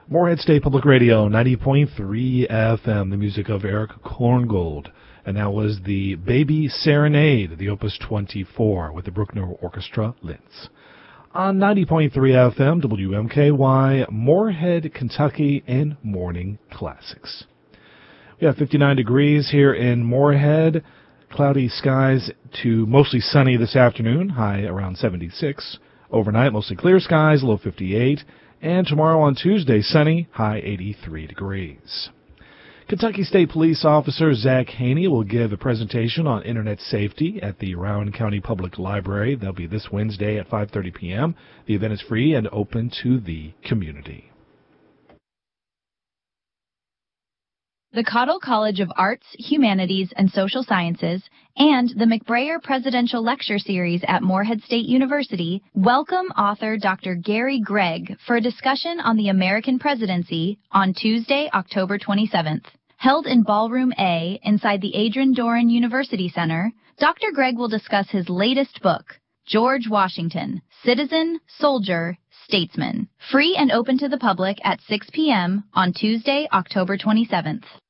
Morehead State Public Radio, 90.3 FM, the music of Eric Korngold. And that was the Baby Serenade, the Opus 24, with the Bruckner Orchestra, Linz. On 90.3 FM, WMKY, Morehead, Kentucky, and Morning Classics. We have 59 degrees here in Morehead. Cloudy skies to mostly sunny this afternoon, high around 76. Overnight, mostly clear skies, low 58. And tomorrow on Tuesday, sunny, high 83 degrees. Kentucky State Police Officer Zach Haney will give a presentation on Internet safety at the Rowan County Public Library. That'll be this Wednesday at 5:30 p.m. The event is free and open to the community. The Cottle College of Arts, Humanities, and Social Sciences and the McBrayer Presidential Lecture Series at Morehead State University welcome author Dr. Gary Gregg for a discussion on the American presidency on Tuesday, October 27th. Held in Ballroom A inside the Adrian Doran University Center, Dr. Gregg will discuss his latest book, George Washington, Citizen, Soldier, Statesman. Free and open to the public at 6 p.m. on Tuesday, October 27th.